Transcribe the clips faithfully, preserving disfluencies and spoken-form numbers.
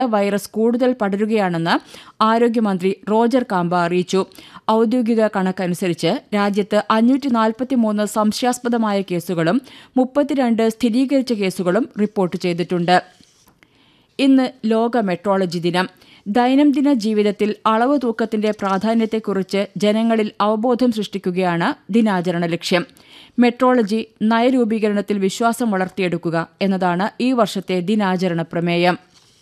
Virus കൂടുതൽ പടരുകയാണെന്ന് ആരോഗ്യമന്ത്രി Roger കാമ്പ അറിയിച്ചു. ഔദ്യോഗിക കണക്കനുസരിച്ച് രാജ്യത്ത് അഞ്ഞൂറ്റി നാൽപ്പത്തിമൂന്ന് സംശയാസ്പദമായ കേസുകളും മുപ്പത്തിരണ്ട് സ്ഥിരീകരിച്ച കേസുകളും റിപ്പോർട്ട് ചെയ്തിട്ടുണ്ട്. ഇന്ന് ലോക മെട്രോളജി ദിനം. ദൈനംദിന ജീവിതത്തിൽ അളവ് തൂക്കത്തിന്റെ പ്രാധാന്യത്തെക്കുറിച്ച് ജനങ്ങളിൽ അവബോധം സൃഷ്ടിക്കുകയാണ് ദിനാചരണ ലക്ഷ്യം. മെട്രോളജി നയരൂപീകരണത്തിൽ വിശ്വാസം വളർത്തിയെടുക്കുക എന്നതാണ് ഈ വർഷത്തെ ദിനാചരണ പ്രമേയം.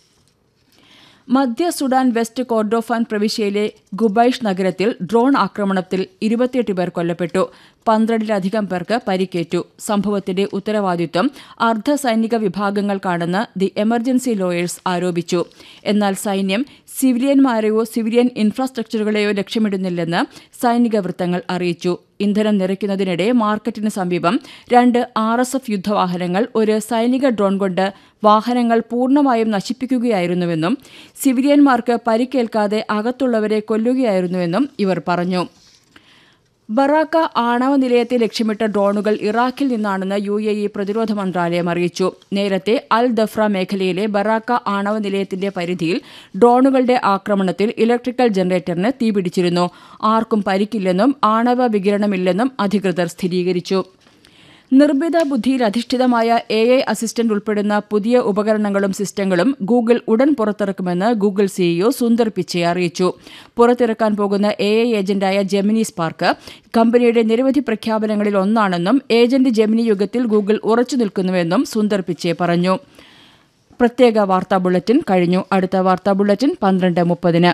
മധ്യ സുഡാൻ വെസ്റ്റ് കോർഡോഫാൻ പ്രവിശ്യയിലെ ഗുബൈഷ് നഗരത്തിൽ ഡ്രോൺ ആക്രമണത്തിൽ ഇരുപത്തിയെട്ട് പേർ കൊല്ലപ്പെട്ടു. പന്ത്രണ്ടിലധികം പേർക്ക് പരിക്കേറ്റു. സംഭവത്തിന്റെ ഉത്തരവാദിത്വം അർദ്ധ സൈനിക വിഭാഗങ്ങൾക്കാണെന്ന് ദി എമർജൻസി ലോയേഴ്സ് ആരോപിച്ചു. എന്നാൽ സൈന്യം സിവിലിയന്മാരെയോ സിവിലിയൻ ഇൻഫ്രാസ്ട്രക്ചറുകളെയോ ലക്ഷ്യമിടുന്നില്ലെന്ന് സൈനിക വൃത്തങ്ങൾ അറിയിച്ചു. ഇന്ധനം നിറയ്ക്കുന്നതിനിടെ മാർക്കറ്റിന് സമീപം രണ്ട് ആർ എസ് എഫ് യുദ്ധവാഹനങ്ങൾ ഒരു സൈനിക ഡ്രോൺ കൊണ്ട് വാഹനങ്ങൾ പൂർണ്ണമായും നശിപ്പിക്കുകയായിരുന്നുവെന്നും സിവിലിയന്മാർക്ക് പരിക്കേൽക്കാതെ അകത്തുള്ളവരെ കൊല്ലുകയായിരുന്നുവെന്നും ഇവർ പറഞ്ഞു. ബറാക്ക ആണവ നിലയത്തെ ലക്ഷ്യമിട്ട ഡ്രോണുകൾ ഇറാഖിൽ നിന്നാണെന്ന് യു എ ഇ പ്രതിരോധ മന്ത്രാലയം അറിയിച്ചു. നേരത്തെ അൽ ദഫ്ര മേഖലയിലെ ബറാക്ക ആണവ നിലയത്തിന്റെ പരിധിയിൽ ഡ്രോണുകളുടെ ആക്രമണത്തിൽ ഇലക്ട്രിക്കൽ ജനറേറ്ററിന് തീപിടിച്ചിരുന്നു. ആർക്കും പരിക്കില്ലെന്നും ആണവ വികിരണമില്ലെന്നും അധികൃതർ സ്ഥിരീകരിച്ചു. നിർമ്മിത ബുദ്ധിയിൽ അധിഷ്ഠിതമായ എ ഐ അസിസ്റ്റന്റ് ഉൾപ്പെടുന്ന പുതിയ ഉപകരണങ്ങളും സിസ്റ്റങ്ങളും ഗൂഗിൾ ഉടൻ പുറത്തിറക്കുമെന്ന് ഗൂഗിൾ സിഇഒ സുന്ദർ പിച്ചെ അറിയിച്ചു. പുറത്തിറക്കാൻ പോകുന്ന എ ഐ ഏജന്റായ ജെമിനി സ്പാർക്ക് കമ്പനിയുടെ നിരവധി പ്രഖ്യാപനങ്ങളിൽ ഒന്നാണെന്നും ഏജന്റ് ജെമിനി യുഗത്തിൽ ഗൂഗിൾ ഉറച്ചു നിൽക്കുന്നുവെന്നും സുന്ദർ പിച്ചെ പറഞ്ഞു. പ്രത്യേക വാർത്താ ബുള്ളറ്റിൻ കഴിഞ്ഞു. അടുത്ത വാർത്താ ബുള്ളറ്റിൻ പന്ത്രണ്ട് മുപ്പതിന്.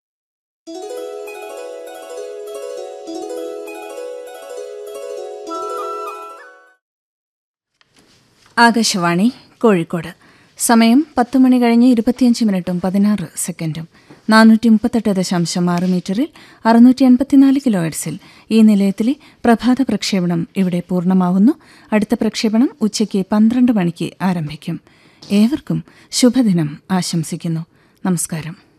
ആകാശവാണി കോഴിക്കോട്. സമയം പത്ത് മണി കഴിഞ്ഞ് ഇരുപത്തിയഞ്ച് മിനിറ്റും പതിനാറ് സെക്കൻഡും. നാനൂറ്റി മുപ്പത്തെട്ട് ദശാംശം ആറ് മീറ്ററിൽ അറുന്നൂറ്റി എൺപത്തിനാല് കിലോ ഹെർട്സിൽ ഈ നിലയത്തിലെ പ്രഭാത പ്രക്ഷേപണം ഇവിടെ പൂർണ്ണമാവുന്നു. അടുത്ത പ്രക്ഷേപണം ഉച്ചയ്ക്ക് പന്ത്രണ്ട് മണിക്ക് ആരംഭിക്കും. ഏവർക്കും ശുഭദിനം ആശംസിക്കുന്നു. നമസ്കാരം.